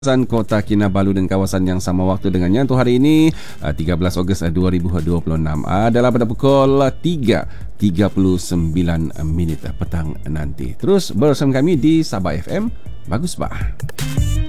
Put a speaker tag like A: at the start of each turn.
A: kawasan Kota Kinabalu dan kawasan yang sama waktu dengannya untuk hari ini 13 Ogos 2026 adalah pada pukul 3.39 petang nanti. Terus bersama kami di Sabah FM. Bagus, Pak.